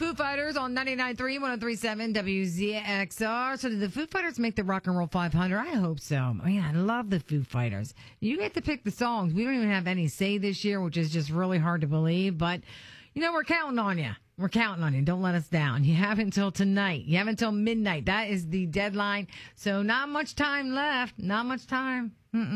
Foo Fighters on 99.3, 103.7 WZXR. So did the Foo Fighters make the Rock and Roll 500? I hope so. Man, I love the Foo Fighters. You get to pick the songs. We don't even have any say this year, which is just really hard to believe. But, you know, we're counting on you. We're counting on you. Don't let us down. You have until tonight. You have until midnight. That is the deadline. So not much time left. Not much time.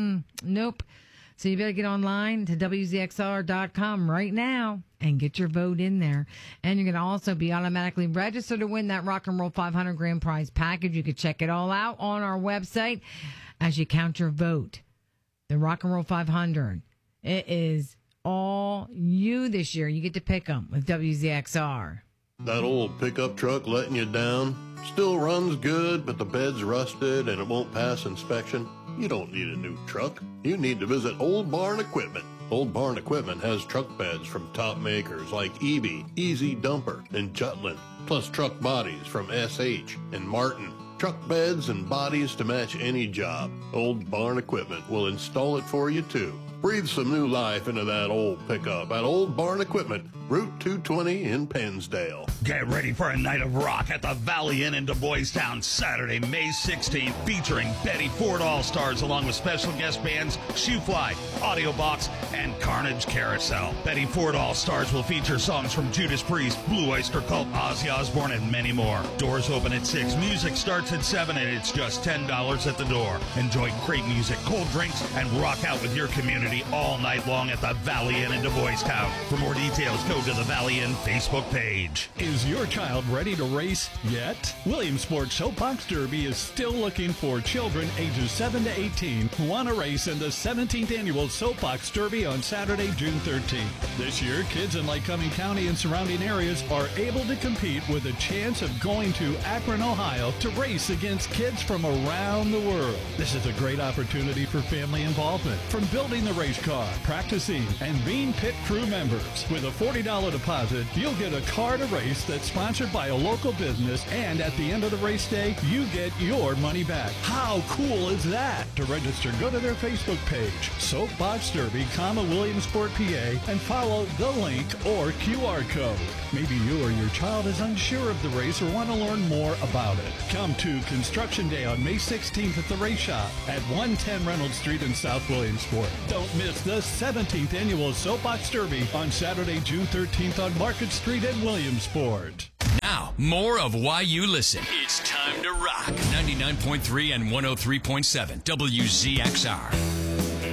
Nope. So you better get online to WZXR.com right now and get your vote in there. And you're going to also be automatically registered to win that Rock and Roll 500 grand prize package. You can check it all out on our website as you count your vote. The Rock and Roll 500. It is all you this year. You get to pick them with WZXR. That old pickup truck letting you down? Still runs good, but the bed's rusted and it won't pass inspection? You don't need a new truck. You need to visit Old Barn Equipment. Old Barn Equipment has truck beds from top makers like EB, Easy Dumper, and Jutland, plus truck bodies from SH and Martin. Truck beds and bodies to match any job. Old Barn Equipment will install it for you too. Breathe some new life into that old pickup at Old Barn Equipment, Route 220 in Pennsdale. Get ready for a night of rock at the Valley Inn in Du Bois Town, Saturday, May 16th, featuring Betty Ford All-Stars along with special guest bands Shoefly, Audio Box, and Carnage Carousel. Betty Ford All-Stars will feature songs from Judas Priest, Blue Oyster Cult, Ozzy Osbourne, and many more. Doors open at 6, music starts at 7, and it's just $10 at the door. Enjoy great music, cold drinks, and rock out with your community all night long at the Valley Inn in Du Bois Town. For more details, go to the Valley Inn Facebook page. Is your child ready to race yet? Williamsport Soapbox Derby is still looking for children ages 7 to 18 who want to race in the 17th Annual Soapbox Derby on Saturday, June 13th. This year, kids in Lycoming County and surrounding areas are able to compete with a chance of going to Akron, Ohio to race against kids from around the world. This is a great opportunity for family involvement, from building the race car, practicing, and being pit crew members. With a $40 deposit, you'll get a car to race that's sponsored by a local business, and at the end of the race day, you get your money back. How cool is that? To register, go to their Facebook page, Soapbox Derby, Williamsport, PA, and follow the link or QR code. Maybe you or your child is unsure of the race or want to learn more about it. Come to Construction Day on May 16th at the Race Shop at 110 Reynolds Street in South Williamsport. Don't miss the 17th Annual Soapbox Derby on Saturday, June 13th on Market Street in Williamsport. Now, more of why you listen. It's time to rock. 99.3 and 103.7 WZXR.